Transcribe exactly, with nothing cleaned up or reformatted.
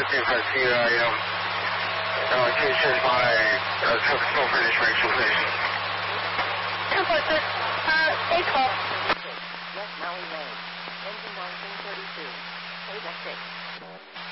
ten five T I am. Uh, can you send my uh, snow finish Rachel, please? ten four six, uh, eight twelve. West Maui Lane, engine nineteen thirty-two, Table six.